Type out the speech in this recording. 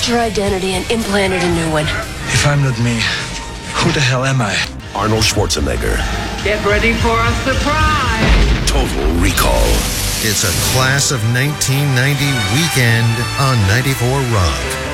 erased your identity and implanted a new one. If I'm not me, who the hell am I? Arnold Schwarzenegger. Get ready for a surprise. Total Recall. It's a class of 1990 weekend on 94 Rock.